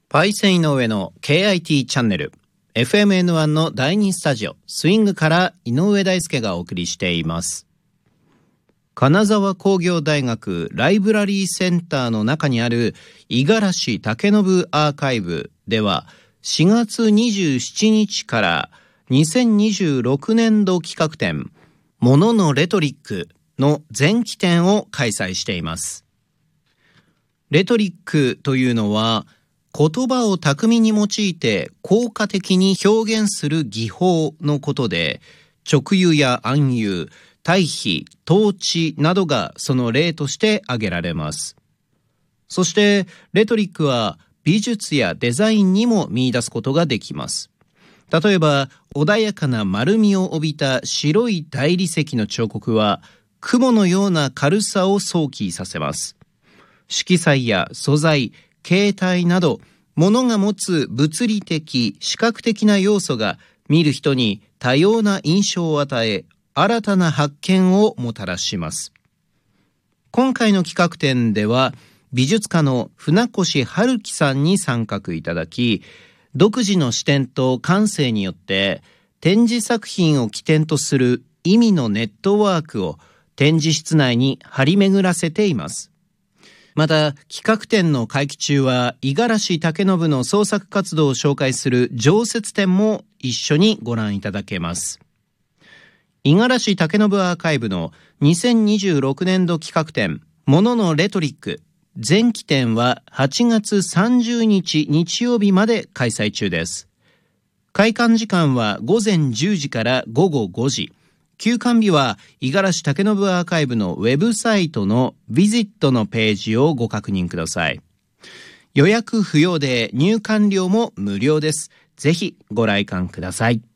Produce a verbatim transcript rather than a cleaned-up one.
パイセン井上の ケーアイティー チャンネル エフエムエヌワン のだいにスタジオスイングから井上大輔がお送りしています。金沢工業大学ライブラリーセンターの中にある五十嵐武信アーカイブではしがつにじゅうしちにちからにせんにじゅうろくねんど企画展もののレトリックの前期展を開催しています。レトリックというのは言葉を巧みに用いて効果的に表現する技法のことで、直喩や暗喩、対比、統治などがその例として挙げられます。そしてレトリックは美術やデザインにも見出すことができます。例えば穏やかな丸みを帯びた白い大理石の彫刻は雲のような軽さを想起させます。色彩や素材、形態など物が持つ物理的視覚的な要素が見る人に多様な印象を与え、新たな発見をもたらします。今回の企画展では美術家の船越春樹さんに参画いただき、独自の視点と感性によって展示作品を起点とする意味のネットワークを展示室内に張り巡らせています。また企画展の会期中は五十嵐武信の創作活動を紹介する常設展も一緒にご覧いただけます。五十嵐武信アーカイブのにせんにじゅうろくねんど企画展もののレトリック前期展ははちがつさんじゅうにち日曜日まで開催中です。開館時間はごぜんじゅうじからごごごじ。休館日は五十嵐武信アーカイブのウェブサイトのビジットのページをご確認ください。予約不要で入館料も無料です。ぜひご来館ください。